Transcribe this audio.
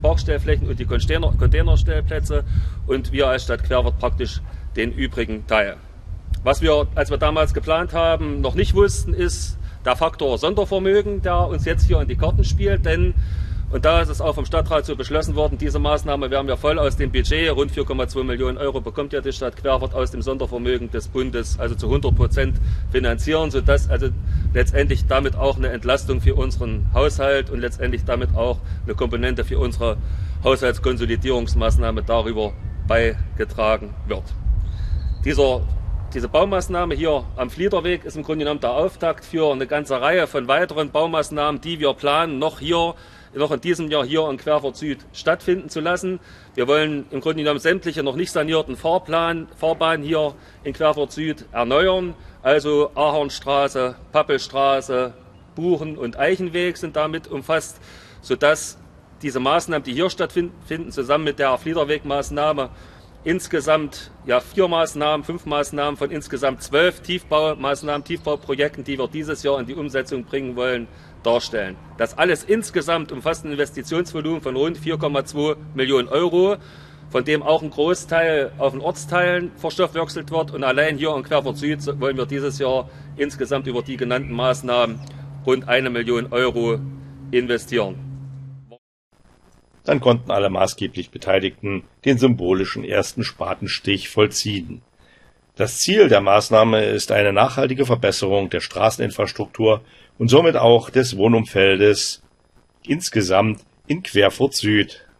Parkstellflächen und die Containerstellplätze und wir als Stadt Querfurt praktisch den übrigen Teil. Was wir, als wir damals geplant haben, noch nicht wussten, ist der Faktor Sondervermögen, der uns jetzt hier in die Karten spielt, denn, und da ist es auch vom Stadtrat so beschlossen worden, diese Maßnahme werden wir voll aus dem Budget, rund 4,2 Millionen Euro bekommt ja die Stadt Querfurt aus dem Sondervermögen des Bundes, also zu 100% finanzieren, sodass also letztendlich damit auch eine Entlastung für unseren Haushalt und letztendlich damit auch eine Komponente für unsere Haushaltskonsolidierungsmaßnahme darüber beigetragen wird. Diese Baumaßnahme hier am Fliederweg ist im Grunde genommen der Auftakt für eine ganze Reihe von weiteren Baumaßnahmen, die wir planen, noch in diesem Jahr hier in Querfurt Süd stattfinden zu lassen. Wir wollen im Grunde genommen sämtliche noch nicht sanierten Fahrbahnen hier in Querfurt Süd erneuern. Also Ahornstraße, Pappelstraße, Buchen- und Eichenweg sind damit umfasst, sodass diese Maßnahmen, die hier stattfinden, zusammen mit der Fliederwegmaßnahme insgesamt 5 Maßnahmen von insgesamt 12 Tiefbauprojekten, die wir dieses Jahr in die Umsetzung bringen wollen, darstellen. Das alles insgesamt umfasst ein Investitionsvolumen von rund 4,2 Millionen Euro, von dem auch ein Großteil auf den Ortsteilen verstoffwechselt wird. Und allein hier in Querfurt Süd wollen wir dieses Jahr insgesamt über die genannten Maßnahmen rund 1 Million Euro investieren. Dann konnten alle maßgeblich Beteiligten den symbolischen ersten Spatenstich vollziehen. Das Ziel der Maßnahme ist eine nachhaltige Verbesserung der Straßeninfrastruktur und somit auch des Wohnumfeldes insgesamt in Querfurt Süd.